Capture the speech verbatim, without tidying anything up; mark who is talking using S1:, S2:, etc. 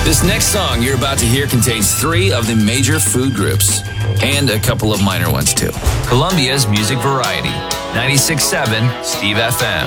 S1: This next song you're about to hear contains three of the major food groups, and a couple of minor ones too. Columbia's Music Variety, ninety-six point seven Steve F M.